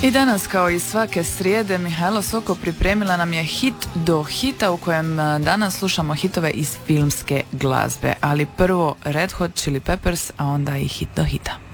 I danas, kao i svake srijede, Mihajlo Soko pripremila nam je hit do hita, u kojem danas slušamo hitove iz filmske glazbe. Ali prvo Red Hot Chili Peppers, a onda i hit do hita.